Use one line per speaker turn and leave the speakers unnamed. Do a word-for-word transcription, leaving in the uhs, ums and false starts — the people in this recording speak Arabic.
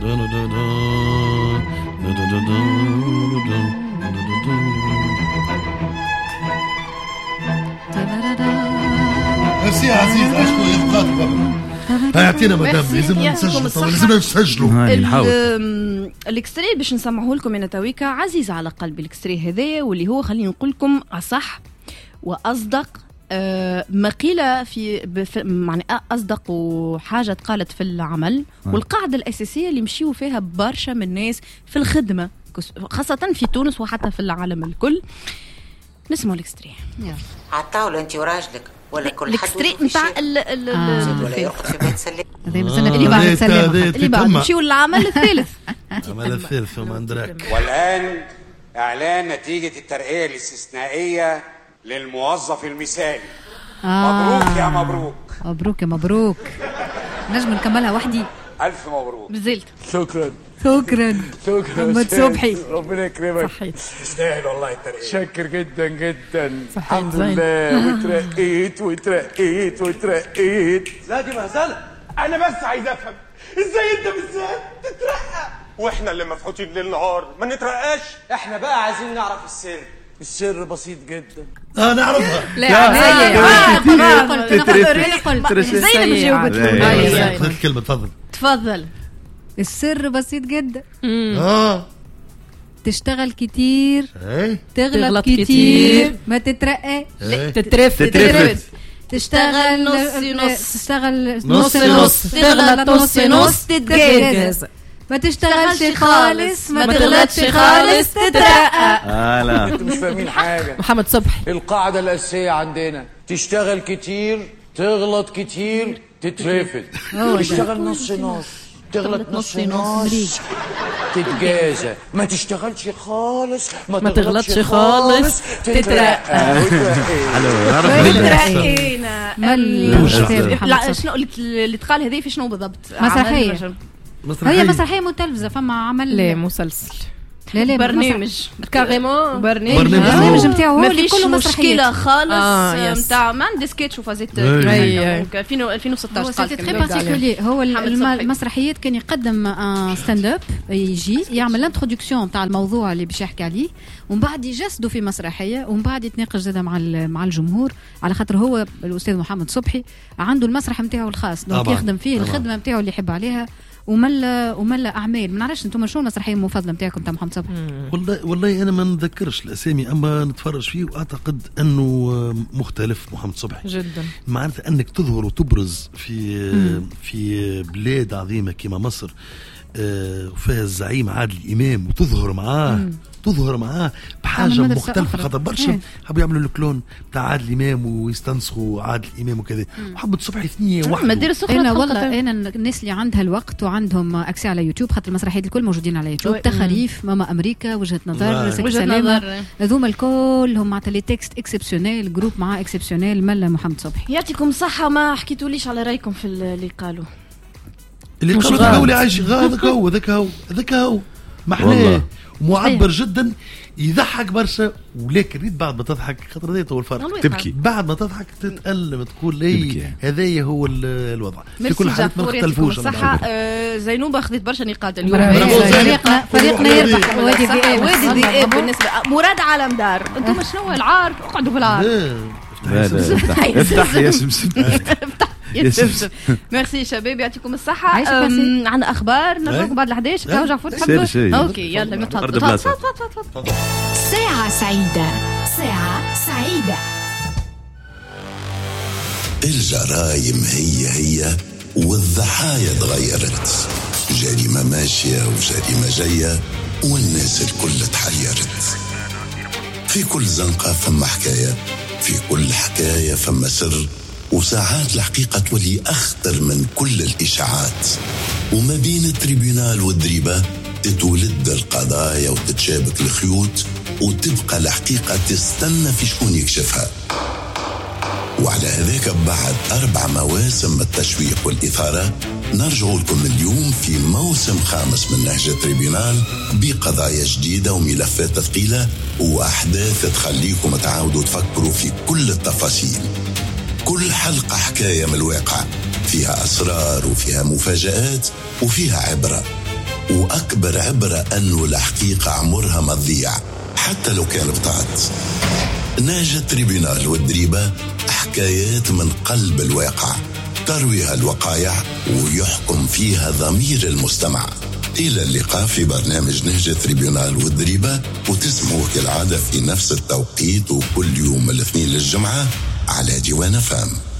ميرسي عزيز. اشكر يفقاتك. اعطينا مدام لازم نسجل لازم نسجلوا.
الاكستري باش نسمعه لكم انا تويكا عزيز على قلبي الاكستري هذايا واللي هو خلينا نقول لكم اصح واصدق أه ما قيل في معنى اصدق حاجه قالت في العمل آه. والقاعده الاساسيه اللي مشيوا فيها برشا من الناس في الخدمه خاصه في تونس وحتى في العالم الكل. نسمعوا الاكستري
على الطاوله انت وراجلك ولا كل حد
الاكستري نتاع
ولا يرقد في بيت سلم
هذا مثلا اللي بعد سلم اللي بعد نمشيو للعمل الثالث.
العمل الثالث وما ندرك.
والان اعلان نتيجه الترقيه الاستثنائيه للموظف المثالي. آه. مبروك يا مبروك.
مبروك يا مبروك. نجم نكملها وحدي.
الف مبروك.
بزلت.
شكرا
شكرا
شكرا
محمد صبحي.
ربنا يكرمك.
صحيت.
تستاهل والله الترقيه. شكر جدا جدا. الحمد لله. وترقيت وترقيت وترقيت.
لا دي مهزله. انا بس عايز افهم ازاي انت بالذات تترقى واحنا اللي مفحوطين ليل نهار ما نترقاش. احنا بقى عايزين نعرف السر. السر بسيط جدا.
اه نعرفها.
لا زي ما جاوبت
قلت كلمه. تفضل
تفضل.
السر بسيط جدا.
اه
تشتغل كتير
ايه
تغلط كتير ما تترقى
تترفد
تترفد تشتغل نص نص تشتغل نص نص تغلط نص نص تتجاز ما تشتغلش خالص ما تغلطش خالص تترقى.
اه لا انتوا مش فاهمين حاجه.
محمد صبحي.
القاعده الاساسيه عندنا تشتغل كتير تغلط كتير تترفد. تشتغل نص نص تغلط نص نص تتجازى. ما تشتغلش خالص ما تغلطش خالص تترقى.
ترقينا. لا شنو اللي تقال هذه في شنو بالضبط؟
مسرحيه. هي مسرحيه متلفزه فما عمل
لا مسلسل
لا لا
برنامج كاريمون
برنامج برنامج نتاعو هو اللي كله
مشكله خالص نتاع ما عندي سكيتش وفازيت ألفين وستة عشر
قال تري بارتيكولي. هو المسرحيات كان يقدم ستاند اب يجي يعمل الانتروداكسيون نتاع الموضوع اللي باش يحكي عليه ومن بعد يجسدوا في مسرحيه ومن بعد يتناقش زاده مع مع الجمهور على خاطر هو الاستاذ محمد صبحي عنده المسرح نتاعو الخاص دونك يخدم فيه الخدمه نتاعو اللي يحب عليها وملا وملا اعمال. ما نعرفش انتم شنو المسرحيه المفضله نتاعكم تاع محمد صبحي؟
والله والله انا ما نتذكرش الاسامي اما نتفرج فيه واعتقد انه مختلف محمد صبحي
جدا.
معناتها انك تظهر وتبرز في مم. في بلاد عظيمه كما مصر وفيها الزعيم عادل امام وتظهر معاه مم. تظهر معاه بحاجه مختلفه خاطر برشا حبوا يعملوا الكلون تاع عادل امام ويستنسخوا عادل امام وكذا. محمد صبحي ثنيه واحده.
انا والله انا الناس اللي عندها الوقت وعندهم اكسي على يوتيوب خاطر المسرحيات الكل موجودين على يوتيوب. تخاريف ماما امريكا وجهه نظر وجهه نظر هذوما الكل هم معناتها لي تكست اكسبسيونيل جروب مع اكسبسيونيل ملا محمد صبحي.
يعطيكم صحه. ما حكيتوليش على رايكم في اللي قالوا
اللي قالوا ذاك هو اللي عايش ذاك هو ذاك هو ذاك هو محلاه معبر جدا يضحك برشا ولكن ريت بعد ما تضحك خاطر هذا هو الفرق تبكي بعد ما تضحك تتألم تقول لي هذايا هو الوضع في كل حالة ما نختلفوش.
صح. آه زينوبة خذت برشا نقاط اليوم.
فريقنا فريقنا يربح وادي ذئاب
وادي ذئاب بالنسبة مراد عالم دار. انتم شنو العار اقعدوا في العار.
افتح يا سمسم
يسمسم. ميرسي شباب يعطيكم الصحة. عندنا أخبار نرجعكم بعد الحداش كاو جعفر تحبوا. أوكي يلا نتفضل.
ساعة سعيدة ساعة سعيدة.
الجرائم هي هي والضحايا تغيرت. جريمة ماشية وجريمة جاية والناس الكل تحيرت. في كل زنقة فما حكاية في كل حكاية فما سر وساعات الحقيقة تولي أخطر من كل الإشاعات. وما بين التريبيونال والدريبة تتولد القضايا وتتشابك الخيوط وتبقى الحقيقة تستنى في شكون يكشفها. وعلى هذاك بعد أربع مواسم التشويق والإثارة نرجع لكم اليوم في موسم خامس من نهج التريبيونال بقضايا جديدة وملفات ثقيلة وأحداث تخليكم تعاودوا تفكروا في كل التفاصيل. كل حلقة حكاية من الواقع فيها أسرار وفيها مفاجآت وفيها عبرة. وأكبر عبرة أنه الحقيقة عمرها ما تضيع حتى لو كان بطعت. نهج تريبيونال والدريبة حكايات من قلب الواقع ترويها الوقايع ويحكم فيها ضمير المستمع. إلى اللقاء في برنامج نهج تريبيونال والدريبة، وتسمعوه كالعادة في نفس التوقيت وكل يوم الاثنين للجمعة على ديوان فام.